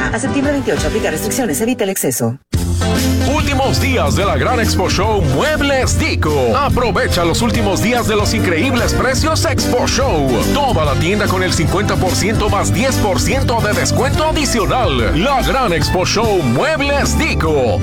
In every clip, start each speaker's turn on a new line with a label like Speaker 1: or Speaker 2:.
Speaker 1: A septiembre 28, aplica restricciones, evita el exceso.
Speaker 2: Últimos días de la Gran Expo Show Muebles Dico. Aprovecha los últimos días de los increíbles precios Expo Show. Toda la tienda con el 50% más 10% de descuento adicional. La Gran Expo Show Muebles Dico.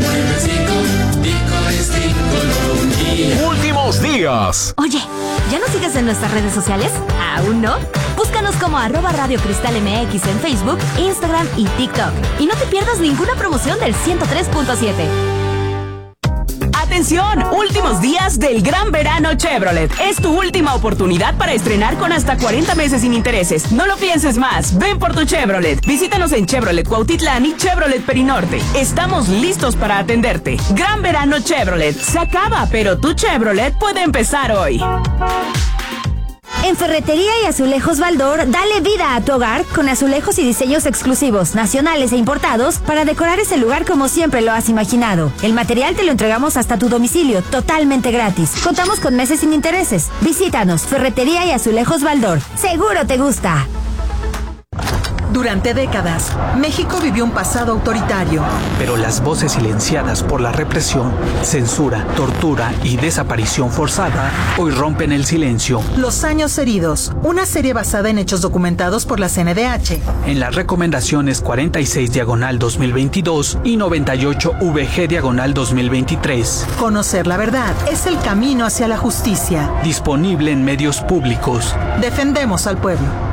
Speaker 2: Últimos días.
Speaker 3: Oye, ¿ya nos sigues en nuestras redes sociales? ¿Aún no? Búscanos como @Radio Cristal MX en Facebook, Instagram y TikTok. Y no te pierdas ninguna promoción del 103.7.
Speaker 4: ¡Atención! Últimos días del gran verano Chevrolet. Es tu última oportunidad para estrenar con hasta 40 meses sin intereses. No lo pienses más. Ven por tu Chevrolet. Visítanos en Chevrolet Cuautitlán y Chevrolet Perinorte. Estamos listos para atenderte. Gran verano Chevrolet. Se acaba, pero tu Chevrolet puede empezar hoy.
Speaker 3: En Ferretería y Azulejos Baldor, dale vida a tu hogar con azulejos y diseños exclusivos, nacionales e importados para decorar ese lugar como siempre lo has imaginado. El material te lo entregamos hasta tu domicilio, totalmente gratis. Contamos con meses sin intereses. Visítanos, Ferretería y Azulejos Baldor. Seguro te gusta.
Speaker 5: Durante décadas, México vivió un pasado autoritario.
Speaker 6: Pero las voces silenciadas por la represión, censura, tortura y desaparición forzada hoy rompen el silencio.
Speaker 5: Los años heridos, una serie basada en hechos documentados por la CNDH.
Speaker 6: En las recomendaciones 46/2022 y 98VG/2023.
Speaker 5: Conocer la verdad es el camino hacia la justicia.
Speaker 6: Disponible en medios públicos.
Speaker 5: Defendemos al pueblo.